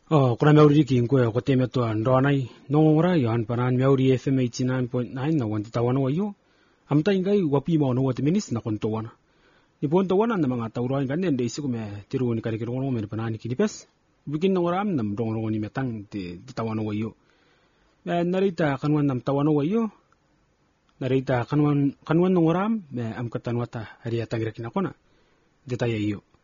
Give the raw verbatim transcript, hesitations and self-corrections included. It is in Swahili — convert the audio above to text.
Oh, kuna meuri ki ko ko teme to ndonai nongora yan panan meuri F M eighty-nine point nine na wanti tawana wayo. Amta ingai wapi mo no wat minis na kon tawana. Ni pon tawana na mga tawro ngan den de siku me tiru ni kari kiro me panan ki dipes. Bikin nongoram nam dong ni metang ti tawana wayo. Na narita kanwan nam tawana wayo. Narita kanwan kanwan nongoram me am katanwata hari atang rekina kona. Detaya iyo.